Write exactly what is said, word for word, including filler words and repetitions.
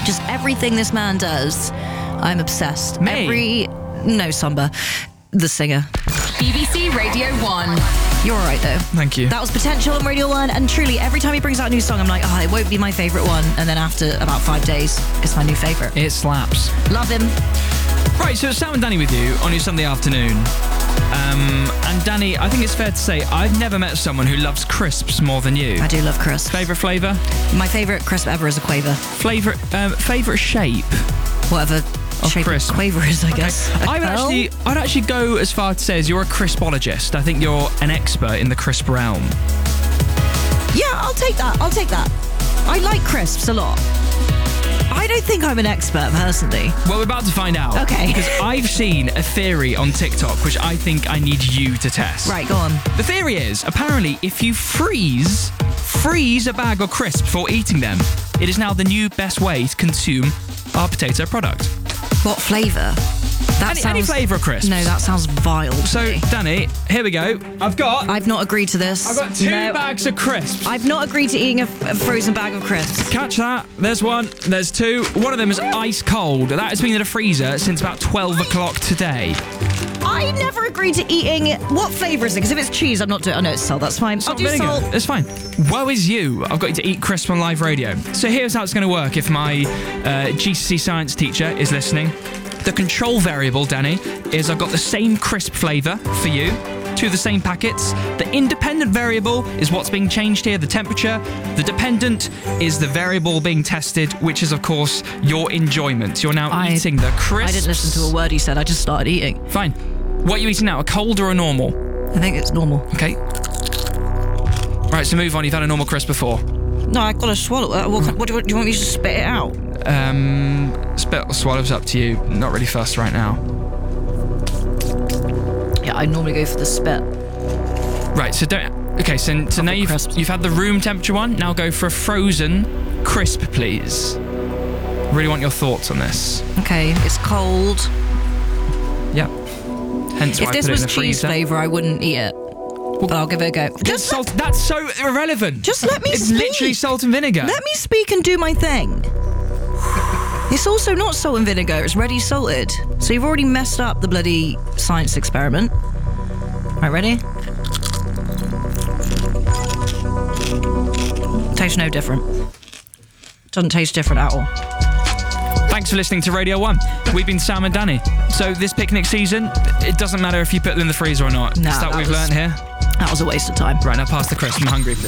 Just everything this man does, I'm obsessed. Me? Every... No, Samba. The singer. B B C Radio one. You're all right, though. Thank you. That was Potential on Radio one, and truly, every time he brings out a new song, I'm like, oh, it won't be my favourite one. And then after about five days, it's my new favourite. It slaps. Love him. Right, so it's Sam and Danny with you on your Sunday afternoon. Um, and Danny, I think it's fair to say I've never met someone who loves crisps more than you. I do love crisps. Favourite flavour? My favourite crisp ever is a Quaver. Favourite um, favourite shape? Whatever Of shape crisp. a Quaver is, I guess. A I would curl? actually, I'd actually go as far to say as you're a crispologist. I think you're an expert in the crisp realm. Yeah, I'll take that. I'll take that. I like crisps a lot. I don't think I'm an expert, personally. Well, we're about to find out. Okay. Because I've seen a theory on TikTok, which I think I need you to test. Right, go on. The theory is, apparently, if you freeze, freeze a bag of crisps before eating them, it is now the new best way to consume our potato product. What flavour? That Any, sounds... any flavour of crisps. No, that sounds vile to So, me. Danny, here we go. I've got... I've not agreed to this. I've got two No. bags of crisps. I've not agreed to eating a, a frozen bag of crisps. Catch that. There's one. There's two. One of them is ice cold. That has been in the freezer since about twelve o'clock today. I never agreed to eating... What flavour is it? Because if it's cheese, I'm not doing... Oh, no, it's salt. That's fine. I'll do Vinegar. salt. It's fine. Woe is you. I've got you to eat crisp on live radio. So here's how it's going to work if my uh, G C S E science teacher is listening. The control variable, Danny, is I've got the same crisp flavour for you, two of the same packets. The independent variable is what's being changed here, the temperature. The dependent is the variable being tested, which is, of course, your enjoyment. You're now I- eating the crisps. I didn't listen to a word he said. I just started eating. Fine. What are you eating now, a cold or a normal? I think it's normal. Okay. Right, so move on. You've had a normal crisp before. No, I've got to swallow it. What, what do, you, do you want me to spit it out? Um, spit or swallow's up to you. Not really fussed right now. Yeah, I normally go for the spit. Right, so don't... Okay, so, so now you've, crisps. you've had the room temperature one. Now go for a frozen crisp, please. Really want your thoughts on this. Okay, it's cold. Yeah. Hence why If I this put it was in the cheese freezer. flavour, I wouldn't eat it. But I'll give it a go. Just Just salt. That's so irrelevant. Just let me It's speak. literally salt and vinegar. let me speak and do my thing. It's also not salt and vinegar. It's ready salted. So you've already messed up the bloody science experiment. Right, ready? Tastes no different. Doesn't taste different at all. Thanks for listening to Radio one. We've been Sam and Danny. So this picnic season, it doesn't matter if you put them in the freezer or not. Nah, Is that what that we've was- learned here? That was a waste of time. Right, now pass the crisp. I'm hungry.